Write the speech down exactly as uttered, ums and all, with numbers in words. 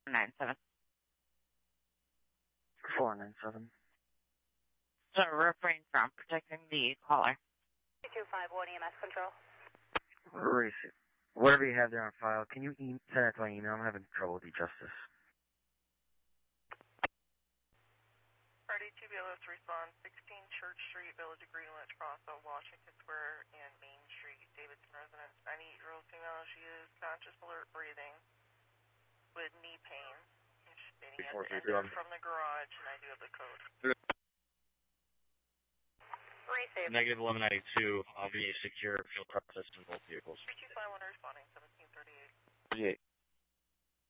nine seven. four nine seven. So refrain from protecting the caller. two five one E M S control. Receive. Whatever you have there on file, can you e send that to my email? I'm having trouble with e-justice. R D two B L S respond, sixteen Church Street, Village of Greenwich, Crossville, Washington Square, and Main Street, Davidson residence. ninety-eight-year-old female, she is conscious, alert, breathing, with knee pain. She's stating at the enter from the garage, and I do have the code. Receive. Negative eleven ninety-two, I'll be secure, field process in both vehicles. three two five one responding, seventeen thirty-eight. thirty-eight.